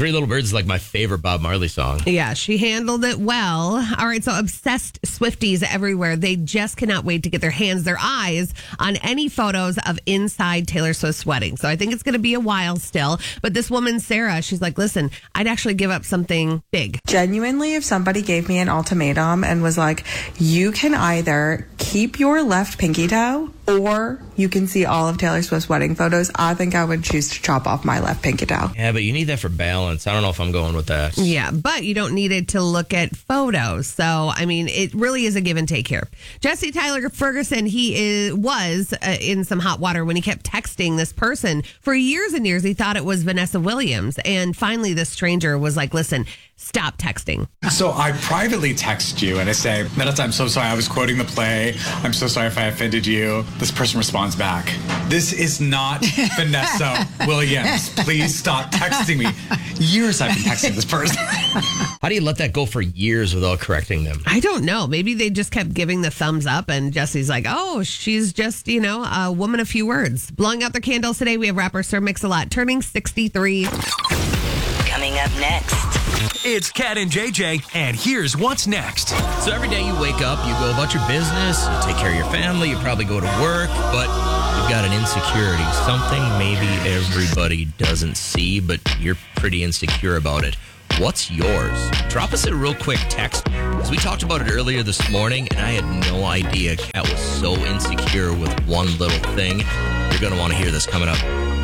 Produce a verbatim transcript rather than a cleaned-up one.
Three Little Birds is like my favorite Bob Marley song. Yeah, she handled it well. All right, so obsessed Swifties everywhere. They just cannot wait to get their hands, their eyes on any photos of inside Taylor Swift's wedding. So I think it's going to be a while still. But this woman, Sarah, she's like, listen, I'd actually give up something big. Genuinely, if somebody gave me an ultimatum and was like, you can either keep your left pinky toe or you can see all of Taylor Swift's wedding photos, I think I would choose to chop off my left pinky toe. Yeah, but you need that for balance. I don't know if I'm going with that. Yeah, but you don't need it to look at photos. So, I mean, it really is a give and take here. Jesse Tyler Ferguson, he is was uh, in some hot water when he kept texting this person for years and years. He thought it was Vanessa Williams. And finally, this stranger was like, listen, stop texting. So I privately text you and I say, Vanessa, I'm so sorry. I was quoting the play. I'm so sorry if I offended you. This person responds back, this is not Vanessa Williams. Please stop texting me. Years I've been texting this person. How do you let that go for years without correcting them? I don't know. Maybe they just kept giving the thumbs up and Jesse's like, oh, she's just, you know, a woman of few words. Blowing out their candles today, we have rapper Sir Mix-a-Lot turning sixty-three. Coming up next. It's Kat and J J, and here's what's next. So every day you wake up, you go about your business, you take care of your family, you probably go to work, but you've got an insecurity, something maybe everybody doesn't see, but you're pretty insecure about it. What's yours? Drop us a real quick text, because we talked about it earlier this morning, and I had no idea Kat was so insecure with one little thing. You're going to want to hear this coming up.